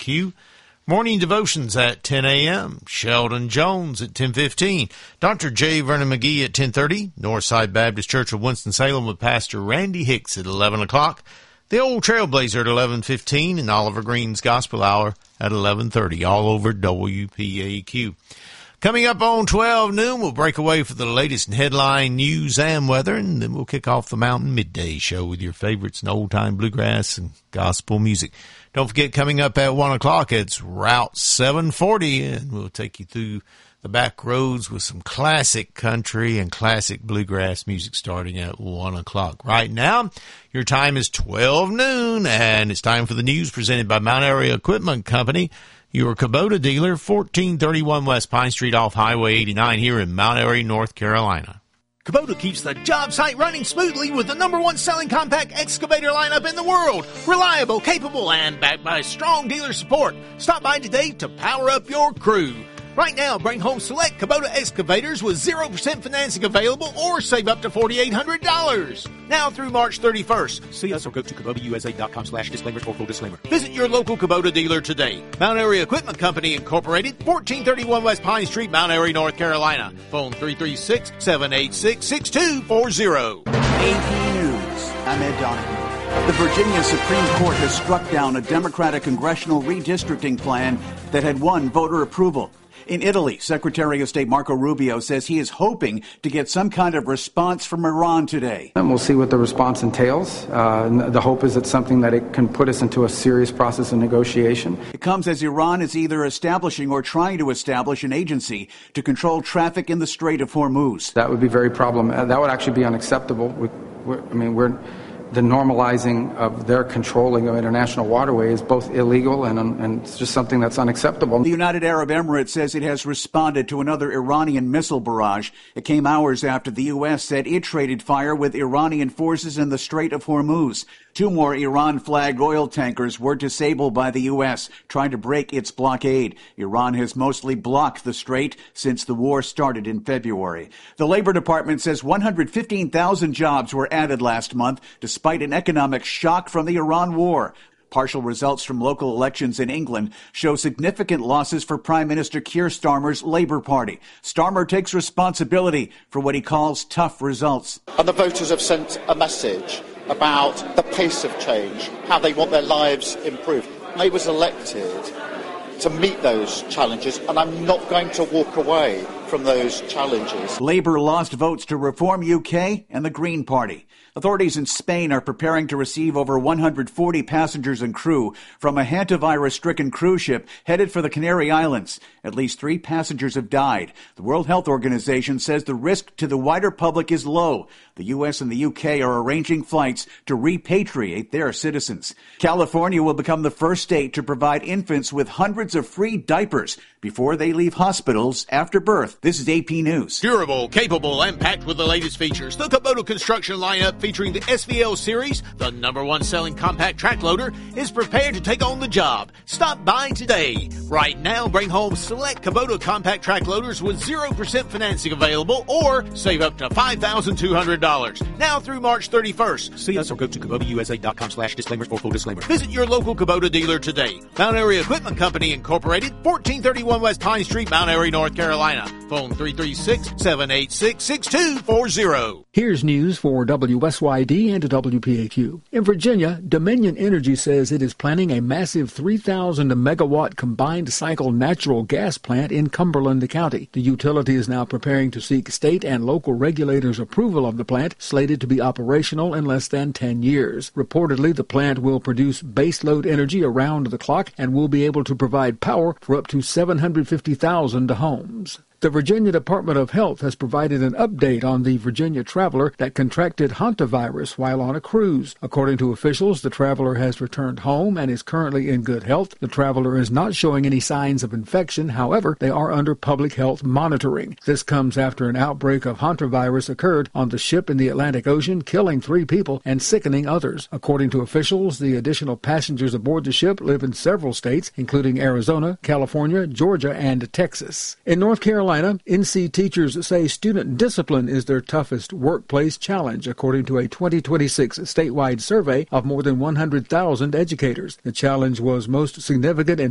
WPAQ. Morning devotions at 10 a.m. Sheldon Jones at 10:15. Dr. J. Vernon McGee at 10:30. Northside Baptist Church of Winston-Salem with Pastor Randy Hicks at 11 o'clock. The Old Trailblazer at 11:15 and Oliver Green's Gospel Hour at 11:30, all over WPAQ. Coming up on 12 noon, we'll break away for the latest in headline news and weather, and then we'll kick off the Mountain Midday Show with your favorites in old-time bluegrass and gospel music. Don't forget, coming up at 1 o'clock, it's Route 740, and we'll take you through the back roads with some classic country and classic bluegrass music starting at 1 o'clock. Right now, your time is 12 noon, and it's time for the news presented by Mount Airy Equipment Company, your Kubota dealer, 1431 West Pine Street off Highway 89 here in Mount Airy, North Carolina. Kubota keeps the job site running smoothly with the #1 selling compact excavator lineup in the world. Reliable, capable, and backed by strong dealer support. Stop by today to power up your crew. Right now, bring home select Kubota excavators with 0% financing available or save up to $4,800. Now through March 31st. See us or go to KubotaUSA.com/disclaimers for full disclaimer. Visit your local Kubota dealer today. Mount Airy Equipment Company Incorporated, 1431 West Pine Street, Mount Airy, North Carolina. Phone 336-786-6240. AP News. I'm Ed Donahue. The Virginia Supreme Court has struck down a Democratic congressional redistricting plan that had won voter approval. In Italy, Secretary of State Marco Rubio says he is hoping to get some kind of response from Iran today. And we'll see what the response entails. The hope is it's something that it can put us into a serious process of negotiation. It comes as Iran is either establishing or trying to establish an agency to control traffic in the Strait of Hormuz. That would be very problematic. That would actually be unacceptable. The normalizing of their controlling of international waterway is both illegal and it's just something that's unacceptable. The United Arab Emirates says it has responded to another Iranian missile barrage. It came hours after the U.S. said it traded fire with Iranian forces in the Strait of Hormuz. 2 more Iran-flagged oil tankers were disabled by the U.S., trying to break its blockade. Iran has mostly blocked the strait since the war started in February. The Labor Department says 115,000 jobs were added last month, despite an economic shock from the Iran war. Partial results from local elections in England show significant losses for Prime Minister Keir Starmer's Labour Party. Starmer takes responsibility for what he calls tough results. And the voters have sent a message about the pace of change, how they want their lives improved. Labour was elected to meet those challenges, and I'm not going to walk away from those challenges. Labour lost votes to Reform UK and the Green Party. Authorities in Spain are preparing to receive over 140 passengers and crew from a hantavirus-stricken cruise ship headed for the Canary Islands. At least 3 passengers have died. The World Health Organization says the risk to the wider public is low. The U.S. and the U.K. are arranging flights to repatriate their citizens. California will become the first state to provide infants with hundreds of free diapers before they leave hospitals after birth. This is AP News. Durable, capable, and packed with the latest features. The Kubota construction lineup featuring the SVL series, the #1 selling compact track loader, is prepared to take on the job. Stop by today. Right now, bring home select Kubota compact track loaders with 0% financing available or save up to $5,200. Now through March 31st. See us or go to KubotaUSA.com/disclaimers for full disclaimer. Visit your local Kubota dealer today. Mount Airy Equipment Company Incorporated, 1431 West Pine Street, Mount Airy, North Carolina. Phone 336-786-6240. Here's news for WSYD and WPAQ. In Virginia, Dominion Energy says it is planning a massive 3,000-megawatt combined cycle natural gas plant in Cumberland County. The utility is now preparing to seek state and local regulators' approval of the plant, slated to be operational in less than 10 years. Reportedly, the plant will produce baseload energy around the clock and will be able to provide power for up to 750,000 homes. The Virginia Department of Health has provided an update on the Virginia traveler that contracted hantavirus while on a cruise. According to officials, the traveler has returned home and is currently in good health. The traveler is not showing any signs of infection. However, they are under public health monitoring. This comes after an outbreak of hantavirus occurred on the ship in the Atlantic Ocean, killing 3 people and sickening others. According to officials, the additional passengers aboard the ship live in several states, including Arizona, California, Georgia, and Texas. In North Carolina, NC teachers say student discipline is their toughest workplace challenge, according to a 2026 statewide survey of more than 100,000 educators. The challenge was most significant in